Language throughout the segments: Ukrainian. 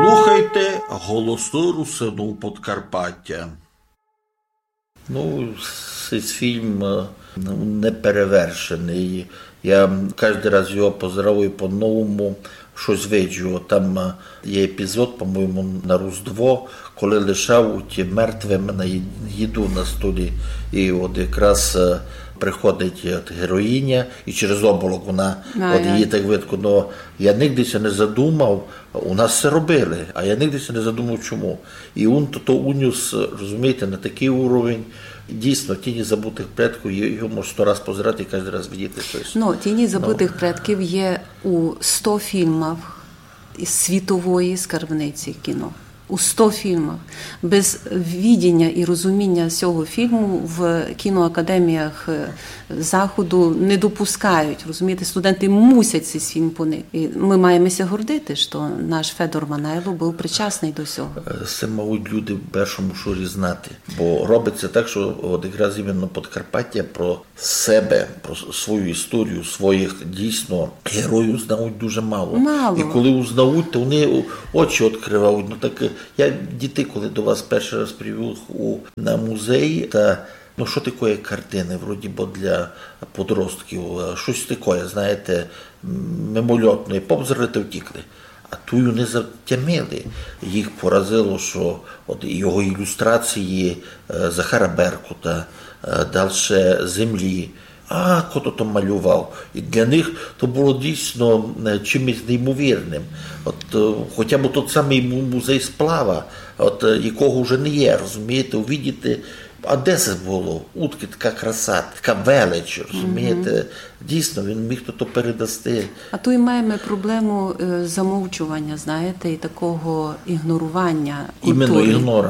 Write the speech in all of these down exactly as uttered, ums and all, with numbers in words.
Слухайте голосу Русину Подкарпаття. Ну, цей фільм неперевершений. Я кожен раз його позираю по-новому, щось виджу. Там є епізод, по-моєму, на Різдво, коли лишав ті мертвим на їду на столі. І от якраз приходить героїня, і через оболок вона, а, от її так видко. Но я нігдеся не задумав, у нас це робили, а я нігдеся не задумав, чому. І він то уніс, розумієте, на такий уровень. Дійсно, «Тіні забутих предків», його можна сто раз позирати і кожен раз видіти щось. Ну, «Тіні забутих no. предків» є у сто фільмах із світової скарбниці кіно. У сто фільмах. Без відіння і розуміння цього фільму в кіноакадеміях Заходу не допускають. Розумієте, студенти мусять цей фільм поняти. І ми маємося гордити, що наш Федор Манайло був причасний до цього. Це, мабуть, люди в першому шурі знати. Бо робиться так, що от якраз іменно Подкарпаття про себе, про свою історію, своїх дійсно героїв знають дуже мало. Мало. І коли узнають, то вони очі відкривають. Ну так, я дітей, коли до вас перший раз привів у, на музей, та ну що таке картини, вроді бо для подростків, щось таке, знаєте, мимольотне, повзрити втікли. А тую не затямили. Їх поразило, що от його ілюстрації Захара Беркута, далі «Землі». А, хто то малював. І для них то було дійсно чимось неймовірним. От, хоча б той самий музей сплава, от, якого вже не є, розумієте, увидіти, а де це було? Утки, така краса, така велич, розумієте, mm-hmm. дійсно, він міг то передасти. А то й маємо проблему замовчування, знаєте, і такого ігнорування культури. Іменно ігнором.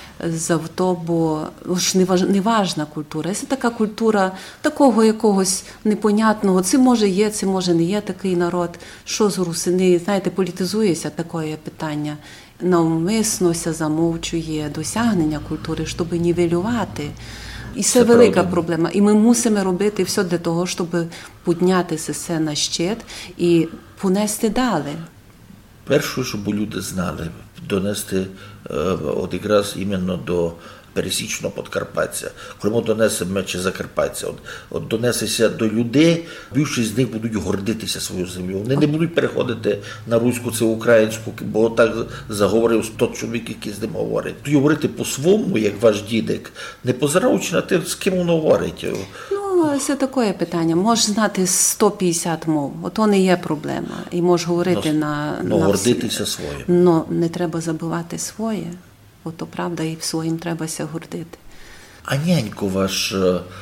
Завто, бо ж не важна культура. Це така культура такого якогось непонятного. Це може є, це може не є такий народ. Що з русини, знаєте, політизується таке питання. Навмисно ся замовчує досягнення культури, щоб нівелювати. І це, це велика правда. Проблема. І ми мусимо робити все для того, щоб підняти це на щит і понести далі. Перше, щоб люди знали, донести от якраз іменно до пересічного подкарпатця. Коли ми донесемо чи закарпаття, от, от донесеться до людей, більшість з них будуть гордитися своєю землею. Вони не будуть переходити на руську, це українську, бо так заговорив той чоловік, який з ним говорить. Тут говорити по-своєму, як ваш дідик, не позираючи на те, з ким він говорить. Ну, це таке питання. Можеш знати сто п'ятдесят мов, ото не є проблема. І можеш говорити но, на... Но на гордитися всі... своїм. Но не треба забувати своє. Ото правда, і своїм треба ся гордити. А нянько ваш,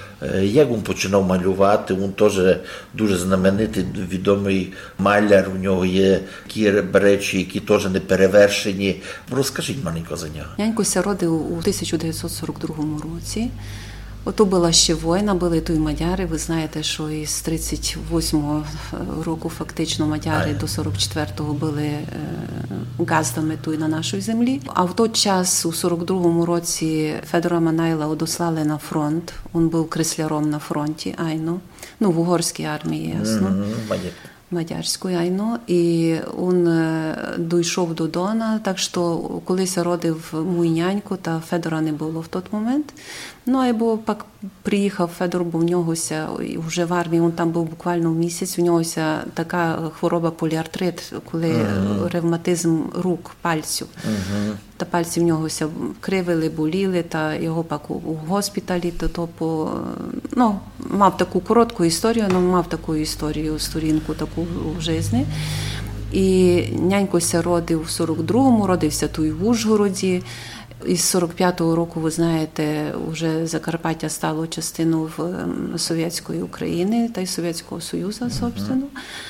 як він починав малювати? Він теж дуже знаменитий, відомий маляр. У нього є такі речі, які теж не перевершені. Розкажіть маленько за нього. Нянько ся родив у тисяча дев'ятсот сорок другому році. Ото була ще війна, були тут мадяри. Ви знаєте, що із тридцять восьмого року фактично мадяри до сорок четвертого були газдами тут на нашій землі. А в той час, у сорок другому році, Федора Манайла одослали на фронт. Він був кресляром на фронті, айно. Ну, в угорській армії, ясно. Mm-hmm. Мадярською, айно. І він дійшов до Дона, так що колись родив мій нянько, та Федора не було в той момент. Ну, а бо пак приїхав Федор, бо в нього вже в армії, він там був буквально місяць, у нього така хвороба поліартрит, коли uh-huh. ревматизм рук, пальців. Uh-huh. Та пальці в нього кривили, боліли, та його пак у госпіталі, то, то по, ну, мав таку коротку історію, але мав таку історію, сторінку таку в житті. І нянькося родив в сорок другому, родився тут в Ужгороді. Із сорок п'ятого року, ви знаєте, вже Закарпаття стало частиною Совєтської України та й Совєтського Союзу, собственно.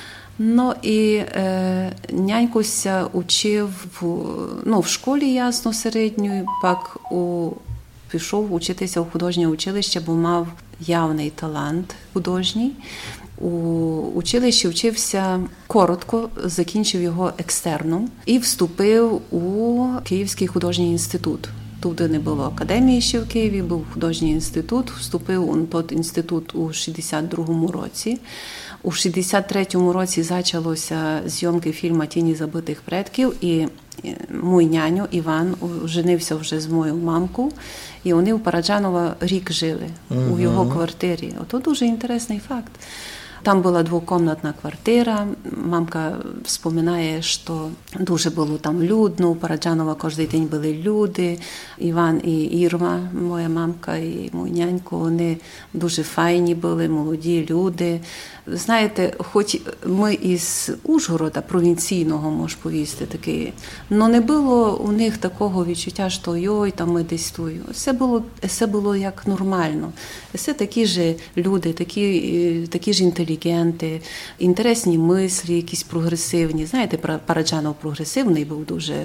Ну і е, нянькося учив в, ну, в школі, ясно, середньої, пак у, пішов учитися у художнє училище, бо мав явний талант художній. У училищі вчився коротко, закінчив його екстерном і вступив у Київський художній інститут. Туди не було академії ще в Києві, був художній інститут. Вступив у той інститут у шістдесят другому році. У шістдесят третьому році почалося зйомки фільму «Тіні забутих предків», і мій няню Іван женився вже з моєю мамкою, і вони у Параджанова рік жили, угу. у його квартирі. Ото дуже інтересний факт. Там була двокомнатна квартира. Мамка вспоминає, що дуже було там людно. У Параджанова кожен день були люди. Іван і Ірма, моя мамка і мій нянько, вони дуже файні були, молоді люди. Знаєте, хоч ми із Ужгорода, провінційного, можу повісти, такий, але не було у них такого відчуття, що йой, там ми десь тую. Все було, все було як нормально. Все такі ж люди, такі, такі ж інтелігенти, інтересні мислі, якісь прогресивні. Знаєте, Параджанов прогресивний був дуже,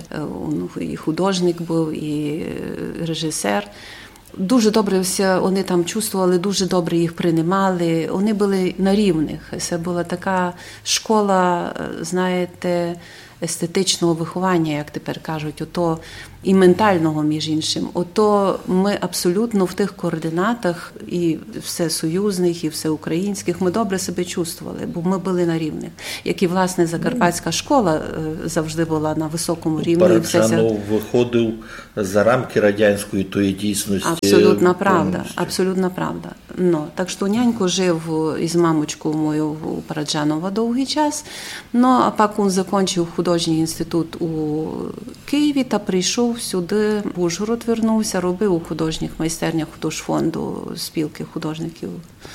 і художник був, і режисер. Дуже добре все вони там чувствували, дуже добре їх приймали. Вони були на рівних. Це була така школа, знаєте, естетичного виховання, як тепер кажуть, ото і ментального, між іншим. Ото ми абсолютно в тих координатах і всесоюзних, і всеукраїнських, ми добре себе чувствували, бо ми були на рівних. Як і, власне, Закарпатська школа завжди була на високому рівні. Параджанов виходив за рамки радянської тої дійсності. Абсолютно правда, абсолютно правда. Ну, так що нянько жив із мамочкою мою у Параджанова довгий час, ну, а пак він закінчив художній інститут у Києві та прийшов сюди, в Ужгород вернувся, робив у художніх майстернях художфонду спілки художників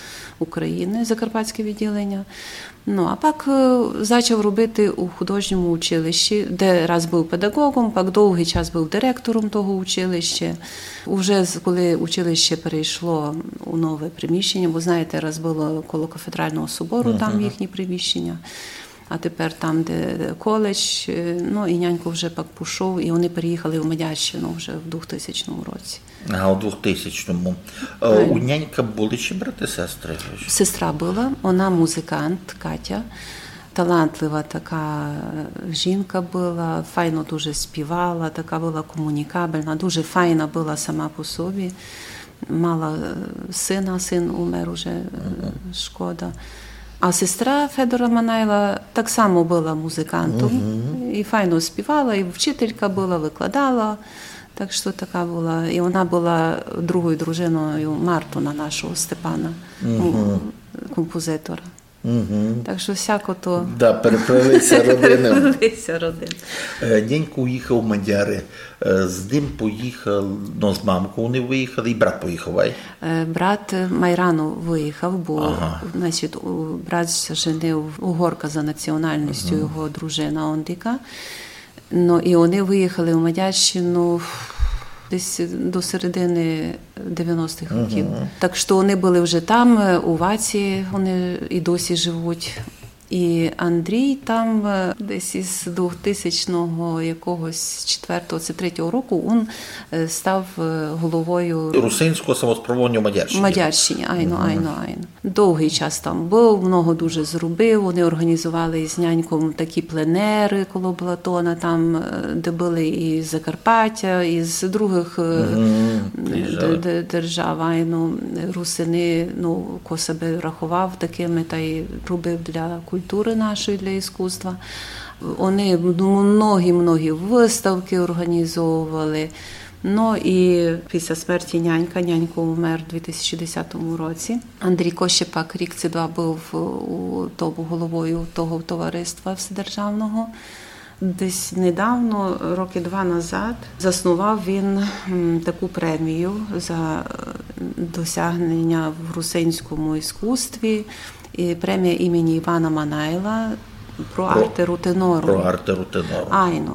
України, Закарпатське відділення. Ну, а пак почав робити у художньому училищі, де раз був педагогом, пак довгий час був директором того училища. Уже коли училище перейшло у нове приміщення, бо знаєте, раз було коло кафедрального собору, uh-huh. там їхні приміщення, а тепер там, де коледж, ну і нянько вже пак пішов, і вони переїхали в Мадярщину вже в двохтисячному році. А, у двохтисячному. А, у нянька були чи брати-сестри? Сестра була, вона музикант, Катя. Талантлива така жінка була, файно дуже співала, така була комунікабельна, дуже файна була сама по собі. Мала сина, син умер уже, uh-huh. шкода. А сестра Федора Манайла так само була музикантом, uh-huh. і файно співала, і вчителька була, викладала. Так що така була. І вона була другою дружиною Мартуна, нашого Степана, uh-huh. композитора. Угу. Так що всяко то... Да, переплелися родини. Переплелися родини. Нянько уїхав в Мадяри. З ним поїхав, ну, з мамкою вони виїхали, і брат поїхав, ай? Брат Майрану виїхав, бо, ага. значить, брат женив угорка за національністю, ага. його дружина Ондика. Ну, і вони виїхали в Мадярщину десь до середини дев'яностих років. Uh-huh. Так що вони були вже там, у Ваці, вони і досі живуть. І Андрій там десь із двохтисячного якогось четвертого, це третього року він став головою Русинського самоспроводження в Мадярщині. В Мадярщині, айно, uh-huh. айно, айно. Довгий час там був, много дуже зробив. Вони організували з няньком такі пленери коло Платона, там, де були і з Закарпаття, і з других uh-huh. д- держав. Айно, русини, ну, ко себе рахував такими, та й робив для культури. культури нашої, для іскусства. Вони многі-многі виставки організовували. Ну і після смерті нянька, нянько умер у дві тисячі десятому році. Андрій Кощепак рік це два був у тому головою того товариства вседержавного. Десь недавно, роки два назад, заснував він таку премію за досягнення в русинському іскусстві. І премія імені Івана Манайла про артеру тенору. Про артеру тенору. Айно.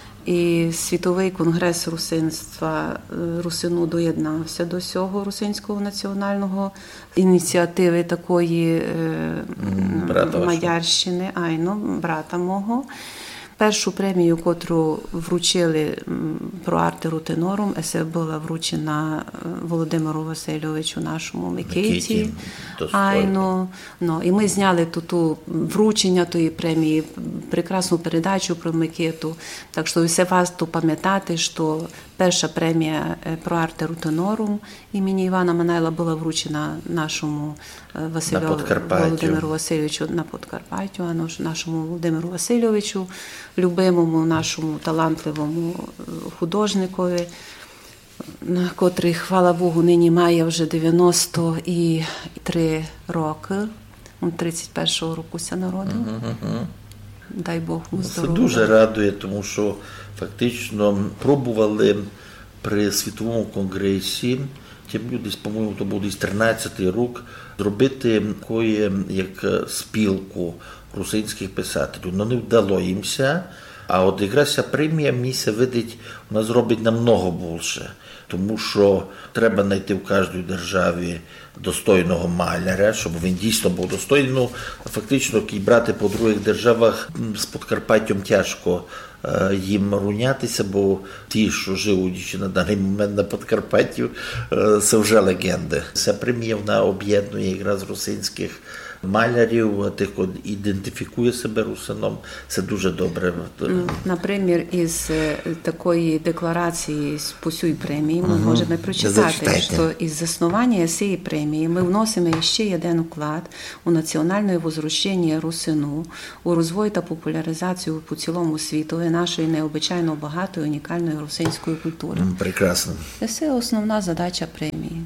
І Світовий конгрес русинства, Русину доєднався до цього русинського національного ініціативи такої mm, Мадярщини, Айно, брата мого. Першу премію, котру вручили про артеру тенорум, це була вручена Володимиру Васильовичу, нашому Микиті. Айно. Ну, і ми зняли ту, ту вручення тої премії, прекрасну передачу про Микиту. Так що все варто пам'ятати, що перша премія про артеру тенорум імені Івана Манайла була вручена нашому Василю, Володимиру Васильовичу на Подкарпаттю, а нашому Володимиру Васильовичу любимому нашому талантливому художникові, на котрий, хвала Богу, нині має вже дев'яносто три роки. Він тридцять першого року ся народив. Угу. Дай Бог му Це здоров'я. дуже радує, тому що фактично пробували при Світовому конгресі, тим люди, по-моєму, то був десь тринадцятий рік, зробити такої, як спілку русинських писателів. Ну, не вдало їмся, а от якраз ця премія, мені се видить, вона зробить намного більше. Тому що треба знайти в кожній державі достойного маляря, щоб він дійсно був достойний. Ну, фактично, і брати по других державах з Подкарпаттям тяжко їм рунятися, бо ті, що живуть на даний момент на Подкарпатті, це вже легенди. Ця премія, вона об'єднує якраз русинських малярів, тих, хто ідентифікує себе русином. Це дуже добре. Наприклад, із такої декларації по цій премії ми угу. можемо прочитати, що із заснування цієї премії ми вносимо ще один вклад у національне возвращення русину, у розвой та популяризацію по цілому світу нашої необичайно багатої унікальної русинської культури. Прекрасно. Це основна задача премії.